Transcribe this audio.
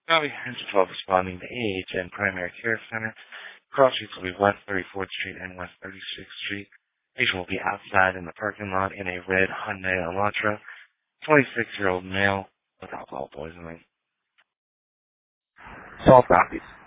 Comprehensive 12 responding to AHN Primary Care Center. Cross streets will be West 34th Street and West 36th Street. Patient will be outside in the parking lot in a red Hyundai Elantra. 26-year-old male with alcohol poisoning. 12 copies.